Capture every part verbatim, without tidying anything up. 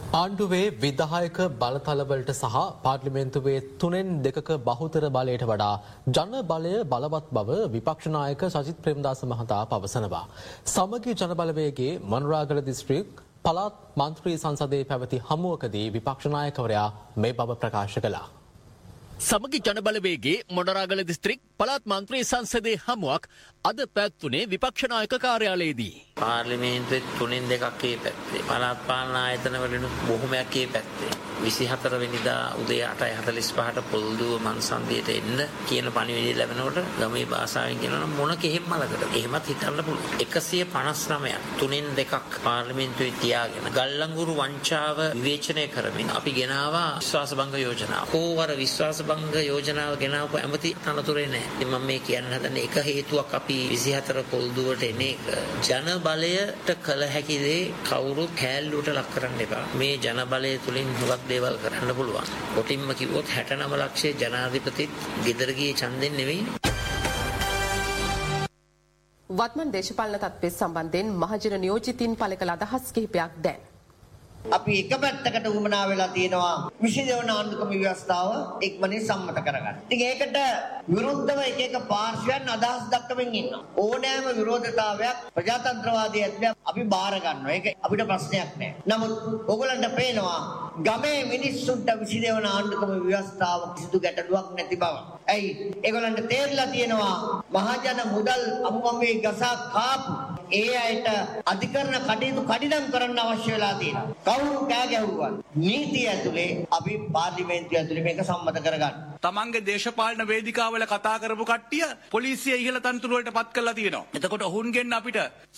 ආණ්ඩුවේ විධායක බලතලවලට සහ පාර්ලිමේන්තුවේ තුනෙන් දෙකක බහුතර බලයට වඩා ජන බලය බලවත් බව විපක්ෂ නායක සජිත් ප්‍රේමදාස මහතා පවසනවා. සමගි ජන බලවේගයේ මනරාගල දිස්ත්‍රික් පළාත් මන්ත්‍රී සංසදයේ පැවති හමුවකදී විපක්ෂ නායකවරයා මේ බව ප්‍රකාශ කළා. සමගි ජනබලවේගේ මොනරාගල දිස්ත්‍රික් පළාත් මන්ත්‍රී සංසදයේ හමුවක් අද පැවැත්වුණේ විපක්ෂ නායක කාර්යාලයේදී. පාර්ලිමේන්තුවේ තුනෙන් දෙකක් ඒ පැත්තේ පළාත් පාලන ආයතන වලින් බොහොමයක් ඒ පැත්තේ විසිහතර වෙනිදා උදේ අටයි හතළිස් පහට පොල්දුව මන්සන්දියට එන්න කියන පණිවිඩය ලැබෙනකොට ගමේ භාෂාවෙන් කියනවා මොන කෙහෙම් මලකට එහෙමත් හිතන්න පුළුවන්. එකසිය පනස් නවයක් තුනෙන් දෙකක් පාර්ලිමේන්තුවේ තියාගෙන ගල්ලංගුරු වංචාව විවේචනය කරමින් අපි ගෙනාවා විශ්වාස භංග යෝජනාව. කෝවර විශ්වාස භංග යෝජනාව ගෙනාවු ඇමති තනතුරේ නැහැ. ඉතින් මම මේ කියන්න හදන්නේ එක හේතුවක් අපි විසිහතර පොල්දුවට එන එක ජන බලයට කළ හැකි දේ කවුරුත් කෑල්ලුවට ලක් කරන්න එපා. මේ ජන බලය තුලින් හුඟක් දේවල් කරන්න පුළුවන්. කොටින්ම කිව්වොත් හැටනව ලක්ෂයේ ජනාධිපතිත් ගෙදර ගියේ ඡන්දෙන් නෙවෙයි. වත්මන් දේශපාලන තත්ත්වයේ සම්බන්ධයෙන් මහජන නියෝජිතින් පළ කළ අදහස් කිහිපයක් දැන්. අපි එක පැත්තකට උමනා වෙලා තියෙනවා විසිදෙවන ආණ්ඩුක්‍රම ව්‍යවස්ථාව ඉක්මනින් සම්මත කරගන්න. ඉතින් ඒකට විරුද්ධව එක එක පාර්ශ්වයන් අදහස් දක්වමින් ඉන්නවා. ඕනෑම විරෝධතාවයක් ප්‍රජාතන්ත්‍රවාදී ඇත්මයක් අපි බාර ගන්නවා. ඒක අපිට ප්‍රශ්නයක් නෑ. නමුත් ඕගොල්ලන්ට පේනවා ගමේ මිනිස්සුන්ට විසිදෙවන ආණ්ඩුක්‍රම ව්‍යවස්ථාව කිසිදු ගැටලුවක් නැති බව. ඇයි? ඒගොල්ලන්ට තේරලා තියෙනවා මහජන මුදල් අමුමගේ ගසා කාපු ඒ අයට අධිකරණ කටයුතු කඩිනම් කරන්න අවශ්‍ය වෙලා තියෙනවා. කවුරු කෑ ගැහුවා නීතිය ඇතුලේ අපි පාර්ලිමේන්තුව ඇතුලේ මේක සම්මත කරගන්න. තමන්ගේ දේශපාලන වේදිකාවල කතා කරපු කට්ටිය පොලිසිය ඉහළ තනතුරු වලට පත් කරලා තියෙනවා. එතකොට ඔවුන්ගෙන් අපිට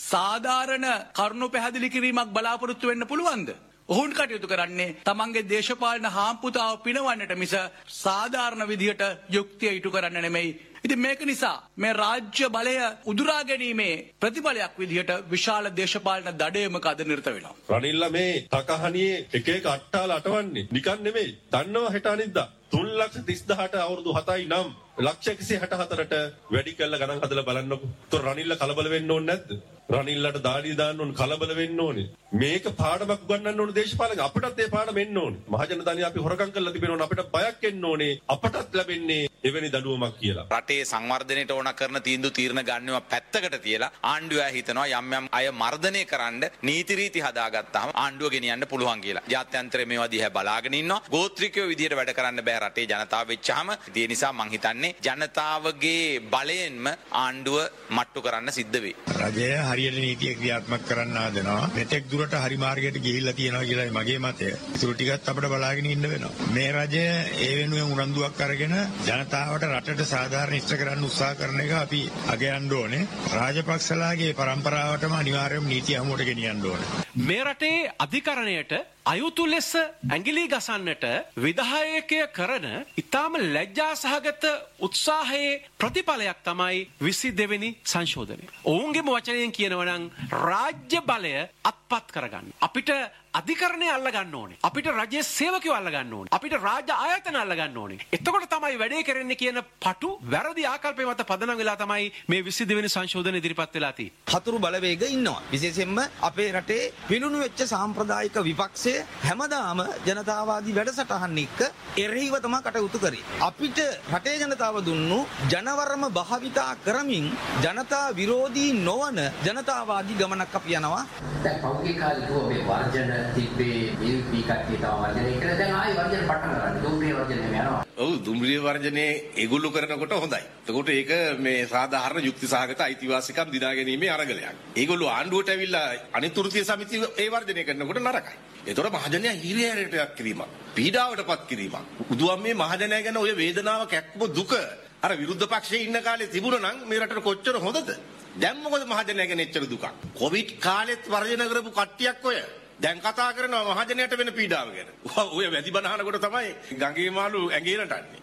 සාධාරණ කරුණු පැහැදිලි කිරීමක් බලාපොරොත්තු වෙන්න පුළුවන්ද? ඔවුන් කටයුතු කරන්නේ තමන්ගේ දේශපාලන හාම්පුතාව පිනවන්නට මිස සාධාරණ විදිහට යුක්තිය ඉටු කරන්න නෙමෙයි. ඉතින් මේක නිසා මේ රාජ්‍ය බලය උදුරා ගැනීමේ ප්‍රතිඵලයක් විදිහට විශාල දේශපාලන දඩයමක අද නිරත වෙනවා. රනිල්ලා මේ තකහනියේ එක එක අට්ටාල අටවන්නේ නිකන් නෙමෙයි. දන්නවා හෙට අනිද්දා තුන් ලක්ෂ තිස් දහසට අවුරුදු හතයි නම් ලක්ෂ එකසිය හැට හතරට වැඩි කළා ගණන් හදලා බලන්නකො. ඒතොර රනිල්ලා කලබල වෙන්න ඕනේ නැද්ද? රනිල්ලාට දාඩිය දාන්න ඕනේ කලබල වෙන්න ඕනේ. මේක පාඩමක් උගන්වන්න ඕනේ දේශපාලක. අපිටත් ඒ පාඩම එන්න ඕනේ. මහජන ධනිය අපි හොරකම් කරලා තිබෙනවනේ අපිට බයක් එන්න ඕනේ. අපටත් ලැබෙන්නේ එවැනි දඬුවමක් කියලා. රටේ සංවර්ධනයට ඕන කරන තීන්දුව තීරණ ගන්නවා පැත්තකට තියලා ආණ්ඩුව හිතනවා යම් යම් අය මර්ධනය කරන්න නීති රීති හදාගත්තාම ආණ්ඩුව ගෙනියන්න පුළුවන් කියලා. ජාත්‍යන්තරය මේවා දිහා බලාගෙන ඉන්නවා. ගෝත්‍රිකයෝ විදියට වැඩ කරන්න බෑ රටේ ජනතාව වෙච්චාම. ඒ නිසා මං හිතන්නේ ජනතාවගේ බලයෙන්ම ආණ්ඩුව මට්ටු කරන්න සිද්ධ වෙයි. රජය හරියට නීතිය ක්‍රියාත්මක කරන්න හදනවා. මෙතෙක් දුරට හරි මාර්ගයට ගිහිල්ලා තියෙනවා කියලායි මගේ මතය. ඒක ටිකත් අපිට බලාගෙන ඉන්න වෙනවා. මේ රජය ඒ වෙනුවෙන් උනන්දුවක් අරගෙන ජනතාවට රටට සාධාරණ ඉෂ්ට කරන්න උත්සාහ කරන එක අපි අගයන්න ඕනේ. රාජපක්ෂලාගේ පරම්පරාවටම අනිවාර්යයෙන්ම නීතිය අමුවට ගෙනියන්න ඕනේ. මේ රටේ අධිකරණයට අයුතු ලෙස ඇඟිලි ගසන්නට විධායකය කරන ඉතාම ලැජ්ජා සහගත උත්සාහයේ ප්‍රතිඵලයක් තමයි විසි දෙවෙනි සංශෝධනය. ඔවුන්ගේම වචනයෙන් කියනවා නම් රාජ්‍ය බලය අත්පත් කරගන්න. අපිට අධිකරණය අල්ලගන්න ඕනේ. අපිට රජයේ සේවකයෝ අල්ලගන්න ඕනේ. අපිට රාජ්‍ය ආයතන අල්ලගන්න ඕනේ. එතකොට තමයි වැඩේ කරන්නේ කියන පටු වැරදි ආකල්පය මත පදනම් වෙලා තමයි මේ විසි දෙවෙනි සංශෝධනය ඉදිරිපත් වෙලා තියෙන්නේ. හතුරු බලවේග ඉන්නවා. විශේෂයෙන්ම අපේ රටේ පිනුණු වෙච්ච සාම්ප්‍රදායික විපක්ෂය හැමදාම ජනතාවාදී වැඩසටහන් එක්ක එරෙහිව තමයි කටයුතු කරේ. අපිට රටේ ජනතාව දුන්නු ජනවරම භාවිතා කරමින් ජනතා විරෝධී නොවන ජනතාවාදී ගමනක් අපි යනවා. දැන් පෞද්ගලික කාලේ මේ වර්ජන තිබ්බේ එල්පී කට්ටිය තව වර්ජනය කරලා දැන් ආයෙ වර්ජන පටන් ගන්නවා. දුම්රිය වර්ජනය යනවා. ඔව් දුම්රිය වර්ජනේ ඒගොල්ලෝ කරනකොට හොඳයි. එතකොට ඒක මේ සාධාරණ යුක්ති සහගත අයිතිවාසිකම් දිනා ගැනීමේ අරගලයක්. ඒගොල්ලෝ ආණ්ඩුවට ඇවිල්ලා අනිත් වෘත්තීය සමිතිය ඒ වර්ජනය කරනකොට නරකයි. ඒතකොට මහජනයා හිරිහැරයටපත් කිරීමක්, පීඩාවටපත් කිරීමක්. උදුවම් මේ මහජනයා ගැන ඔය වේදනාව කැක්කම දුක අර විරුද්ධ පක්ෂයේ ඉන්න කාලේ තිබුණා නම් මේ රටට කොච්චර හොඳද? දැන් මොකද මහජනයා ගැන එච්චර දුකක්? කොවිඩ් කාලෙත් වර්ජන කරපු කට්ටියක් ඔය දැන් කතා කරනවා මහජනයාට වෙන පීඩාව ගැන. ඔය වැදි බනහනකොට තමයි ගඟේ මාළු ඇඟේ නටන්නේ.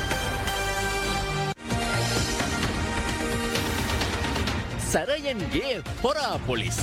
සරයන්ගේ හොරා පොලිස්.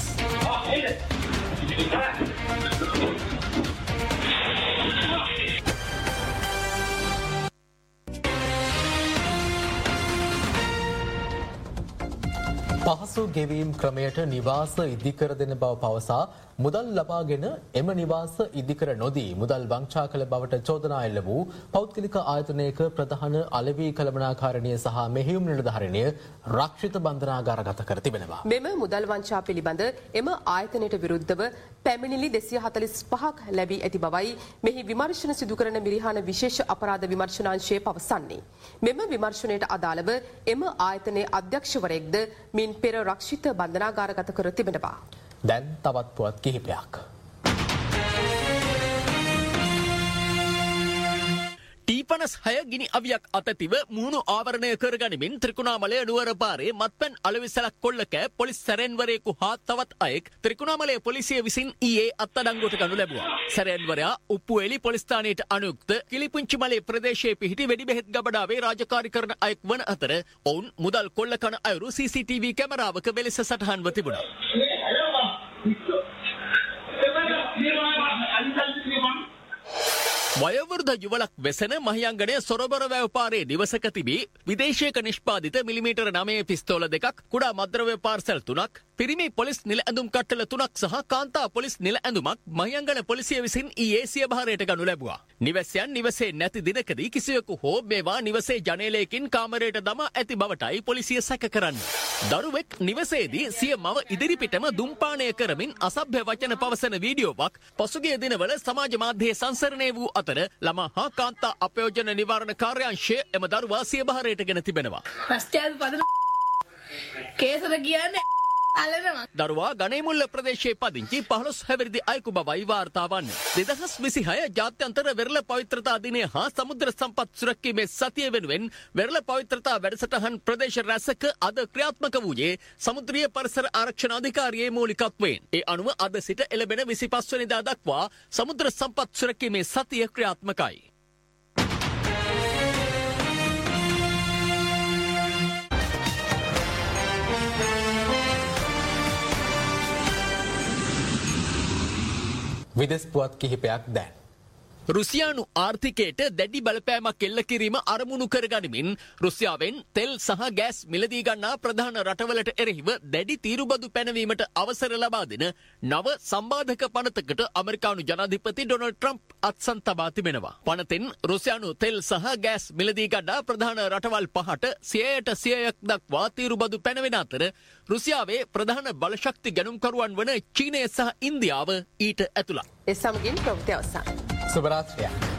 පහසු පහසු ගෙවීම් ක්‍රමයට නිවාස ඉදිකර දෙන බව පවසා මුදල් ලබාගෙන එම නිවාස ඉදිකර නොදී මුදල් වංචා කළ බවට චෝදනා එල්ල වූ පෞද්ගලික ආයතනයක ප්‍රධාන අලෙවි කළමනාකාරණිය සහ මෙහෙයුම් නිලධාරිණිය රක්ෂිත බන්ධනාගාරගත කර තිබෙනවා. මෙම මුදල් වංචා පිළිබඳ එම ආයතනයට විරුද්ධව පැමිණිලි දෙසිය හතළිස් පහක් ලැබී ඇති බවයි මෙහි විමර්ශන සිදු කරන මිරිහාන විශේෂ අපරාධ විමර්ශනාංශය පවසන්නේ. මෙම විමර්ශනයට අදාළව එම ආයතනයේ අධ්‍යක්ෂවරයෙක්ද මින් පෙර රක්ෂිත බන්ධනාගාරගත කර තිබෙනවා. දැන් තවත් පුවත් කිහිපයක්. ටී පනස් හය ගිනි අවියක් අතතිව මුහුණු ආවරණය කරගනිමින් ත්‍රිකුණාමලය නුවර පාරේ මත්පැන් අලවිසලක් කොල්ල කෑ පොලිස් සැරෙන්වරයෙකු හා තවත් අයෙක් ත්‍රිකුණාමලය පොලිසිය විසින් ඊයේ අත්අඩංගුවට ගනු ලැබුවා. සැරෙන්වරයා උප්පුවේලි පොලිස් ස්ථානයට අනුයුක්ත කිලිපුංචිමලේ ප්‍රදේශයේ පිහිටි වෙඩි බෙහෙත් ගබඩාවේ රාජකාරී කරන අයෙක් වන අතර ඔවුන් මුදල් කොල්ල කන අයුරු සී සී ටී වී කැමරාවක වෙලෙස සටහන්ව තිබුණා. වයවෘද්ධ යුවලක් වෙසෙන මහියංගනය සොරබර වැව පාරේ නිවසක තිබී විදේශයක නිෂ්පාදිත මිලිමීටර නවය පිස්තෝල දෙකක් කුඩා මද්‍රව්‍ය පාර්සල් තුනක් පිරිමි පොලිස් නිල ඇඳුම් කට්ටල තුනක් සහ කාන්තා පොලිස් නිල ඇඳුමක් මහියංගන පොලිසිය විසින් ඊයේ සිය භාරයට ගනු ලැබුවා. නිවැසියන් නිවසේ නැති දිනකදී කිසිවෙකු හෝ මේවා නිවසේ ජනේලයකින් කාමරයට දමා ඇති බවටයි පොලිසිය සැක කරන්නේ. දරුවෙක් නිවසේදී සිය මව ඉදිරිපිටම දුම්පානය කරමින් අසභ්‍ය වචන පවසන වීඩියෝවක් පසුගිය දිනවල සමාජ මාධ්‍යයේ සංසරණය වූ අතර ළමා හා කාන්තා අපයෝජන නිවාරණ කාර්යාංශය එම දරුවා සිය භාරයට ගෙන තිබෙනවා. කේසර කියන්නේ අලනවා. දරුවා ගණේමුල්ල ප්‍රදේශයේ පදිංචි පහළොස් හැවිරිදි අයෙකු බවයි වාර්තා වන්නේ. දෙදහස් විසිහය ජාත්‍යන්තර වෙරළ පවිත්‍රතා දිනය හා සමුද්‍ර සම්පත් සුරැකීමේ සතිය වෙනුවෙන් වෙරළ පවිත්‍රතා වැඩසටහන් ප්‍රදේශ රැසක අද ක්‍රියාත්මක වූයේ සමුද්‍රීය පරිසර ආරක්ෂණ අධිකාරියේ මූලිකත්වයෙන්. ඒ අනුව අද සිට එළඹෙන විසිපස් වෙනිදා දක්වා සමුද්‍ර සම්පත් සුරැකීමේ සතිය ක්‍රියාත්මකයි. විදෙස් පුවත් කිහිපයක් දැන්. රුසියානු ආර්ථිකයට දැඩි බලපෑමක් එල්ල කිරීම අරමුණු කරගනිමින් රුසියාවෙන් තෙල් සහ ගෑස් මිලදී ගන්නා ප්‍රධාන රටවලට එරෙහිව දැඩි තීරුබදු පැනවීමට අවසර ලබා දෙන නව සම්බාධක පනතකට අමරිකානු ජනාධිපති ඩොනල්ඩ් ට්‍රම්ප් අත්සන් තබා තිබෙනවා. පනතෙන් රුසියානු තෙල් සහ ගෑස් මිලදී ගන්නා ප්‍රධාන රටවල් පහට සියයට සියයක් දක්වා තීරුබදු පැනවෙන අතර රුසියාවේ ප්‍රධාන බලශක්ති ගැනුම්කරුවන් වන චීනය සහ ඉන්දියාව ඊට ඇතුළත්. ඒ සමගින් ප්‍රවෘත්ති අවසන්. සුබරාත්‍රියක්.